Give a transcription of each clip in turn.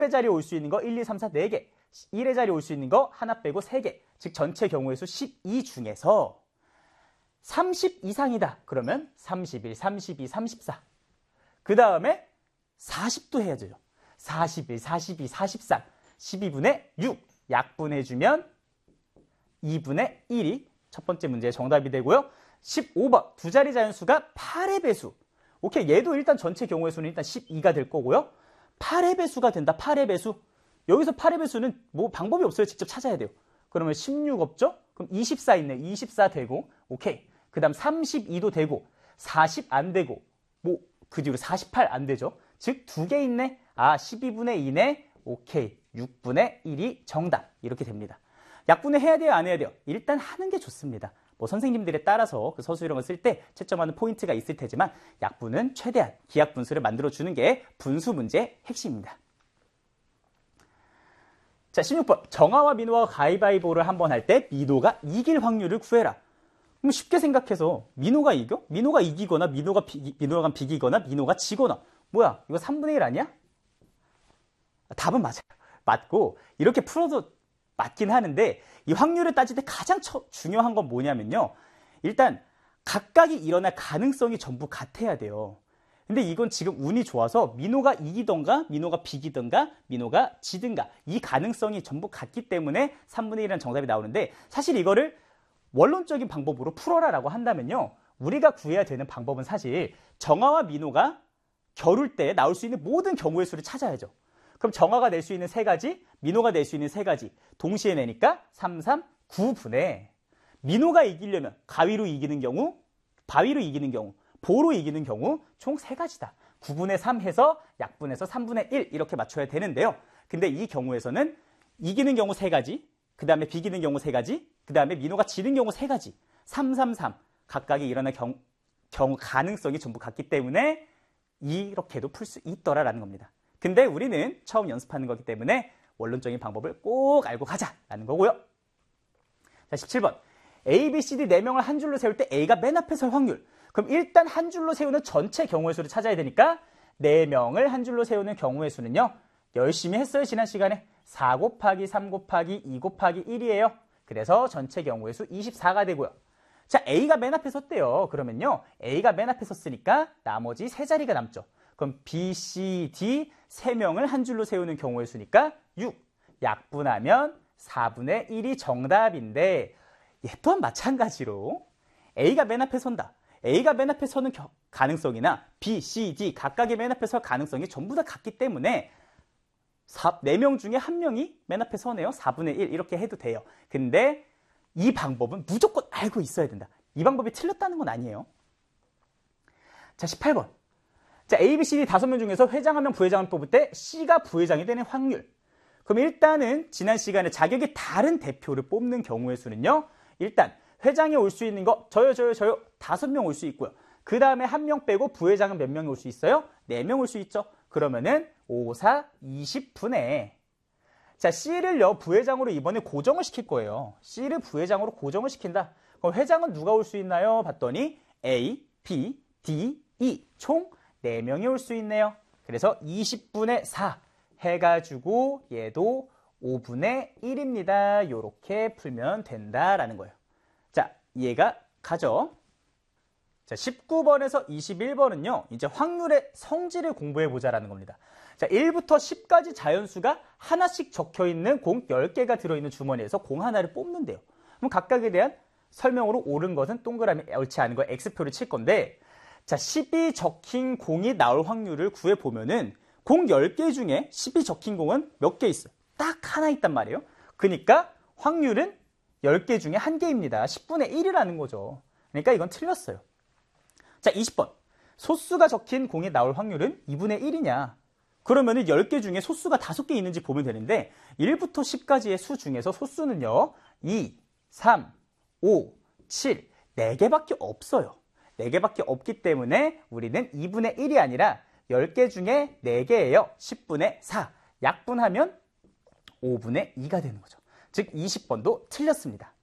10의 자리에 올 수 있는 거 1, 2, 3, 4, 4개. 1의 자리에 올 수 있는 거 하나 빼고 3개. 즉 전체 경우의 수 12 중에서 30 이상이다. 그러면 31, 32, 34. 그 다음에 40도 해야죠. 41, 42, 43. 12분의 6. 약분해주면 2분의 1이 첫 번째 문제의 정답이 되고요. 15번 두 자리 자연수가 8의 배수. 오케이, 얘도 일단 전체 경우의 수는 일단 12가 될 거고요. 8의 배수가 된다. 8의 배수. 여기서 8의 배수는 뭐 방법이 없어요. 직접 찾아야 돼요. 그러면 16 없죠? 그럼 24 있네. 24 되고, 오케이. 그 다음 32도 되고, 40 안 되고, 뭐 그 뒤로 48 안 되죠. 즉 2개 있네. 12분의 2네. 오케이. 6분의 1이 정답. 이렇게 됩니다. 약분을 해야 돼요? 안 해야 돼요? 일단 하는 게 좋습니다. 뭐 선생님들에 따라서 그 서술형을 쓸 때 채점하는 포인트가 있을 테지만 약분은 최대한 기하분수를 만들어주는 게 분수 문제의 핵심입니다. 자, 16번. 정아와 민호가 가위바위보를 한번 할 때 민호가 이길 확률을 구해라. 그럼 쉽게 생각해서 민호가 이겨? 민호가 이기거나 민호가 비기거나 민호가 지거나. 뭐야? 이거 3분의 1 아니야? 답은 맞아요. 맞고 이렇게 풀어도 맞긴 하는데 이 확률을 따질 때 가장 중요한 건 뭐냐면요. 일단 각각이 일어날 가능성이 전부 같아야 돼요. 근데 이건 지금 운이 좋아서 민호가 이기던가 민호가 비기던가 민호가 지든가 이 가능성이 전부 같기 때문에 3분의 1이라는 정답이 나오는데 사실 이거를 원론적인 방법으로 풀어라라고 한다면요. 우리가 구해야 되는 방법은 사실 정아와 민호가 겨룰 때 나올 수 있는 모든 경우의 수를 찾아야죠. 그럼 정아가 낼 수 있는 3가지, 민호가 낼 수 있는 3가지 동시에 내니까 3, 3, 9분의 민호가 이기려면 가위로 이기는 경우, 바위로 이기는 경우, 보로 이기는 경우 총 3가지다. 9분의 3 해서 약분해서 3분의 1 이렇게 맞춰야 되는데요. 근데 이 경우에서는 이기는 경우 3가지, 그 다음에 비기는 경우 3가지, 그 다음에 민호가 지는 경우 3가지, 3, 3, 3 각각이 일어날 경우 가능성이 전부 같기 때문에 이렇게도 풀 수 있더라라는 겁니다. 근데 우리는 처음 연습하는 거기 때문에 원론적인 방법을 꼭 알고 가자라는 거고요. 자, 17번. A, B, C, D 4명을 한 줄로 세울 때 A가 맨 앞에 설 확률. 그럼 일단 한 줄로 세우는 전체 경우의 수를 찾아야 되니까 4명을 한 줄로 세우는 경우의 수는요. 열심히 했어요. 지난 시간에. 4 곱하기 3 곱하기 2 곱하기 1이에요. 그래서 전체 경우의 수 24가 되고요. 자, A가 맨 앞에 섰대요. 그러면요. A가 맨 앞에 섰으니까 나머지 3자리가 남죠. 그럼 B, C, D 3명을 한 줄로 세우는 경우의 수니까 6. 약분하면 4분의 1이 정답인데 얘 또한 마찬가지로 A가 맨 앞에 선다. A가 맨 앞에 서는 가능성이나 B, C, D 각각의 맨 앞에 설 가능성이 전부 다 같기 때문에 4명 중에 1명이 맨 앞에 서네요. 4분의 1 이렇게 해도 돼요. 근데 이 방법은 무조건 알고 있어야 된다. 이 방법이 틀렸다는 건 아니에요. 자, 18번. 자, A, B, C, D 5명 중에서 회장 1명, 부회장을 뽑을 때 C가 부회장이 되는 확률. 그럼 일단은 지난 시간에 자격이 다른 대표를 뽑는 경우의 수는요. 일단 회장이 올 수 있는 거 저요 5명 올 수 있고요. 그 다음에 1명 빼고 부회장은 몇 명이 올 수 있어요? 4명 올 수 있죠. 그러면은 5, 4, 20분의 자, C를요 부회장으로 이번에 고정을 시킬 거예요. C를 부회장으로 고정을 시킨다. 그럼 회장은 누가 올 수 있나요? 봤더니 A, B, D, E 총 4명이 올 수 있네요. 그래서 20분의 4 해가지고 얘도 5분의 1입니다. 이렇게 풀면 된다라는 거예요. 자, 이해가 가죠? 자, 19번에서 21번은요. 이제 확률의 성질을 공부해보자라는 겁니다. 자, 1부터 10까지 자연수가 하나씩 적혀있는 공 10개가 들어있는 주머니에서 공 하나를 뽑는데요. 그럼 각각에 대한 설명으로 옳은 것은 동그라미, 옳지 않은 거 X표를 칠 건데 자, 10이 적힌 공이 나올 확률을 구해보면은 공 10개 중에 10이 적힌 공은 몇 개 있어요? 딱 하나 있단 말이에요. 그러니까 확률은 10개 중에 1개입니다. 10분의 1이라는 거죠. 그러니까 이건 틀렸어요. 자, 20번. 소수가 적힌 공이 나올 확률은 2분의 1이냐? 그러면은 10개 중에 소수가 5개 있는지 보면 되는데 1부터 10까지의 수 중에서 소수는요. 2, 3, 5, 7, 4개밖에 없어요. 4개밖에 없기 때문에 우리는 2분의 1이 아니라 10개 중에 4개예요. 10분의 4. 약분하면 5분의 2가 되는 거죠. 즉 20번도 틀렸습니다.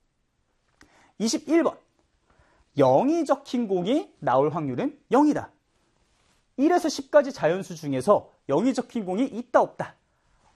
21번. 0이 적힌 공이 나올 확률은 0이다. 1에서 10까지 자연수 중에서 0이 적힌 공이 있다 없다.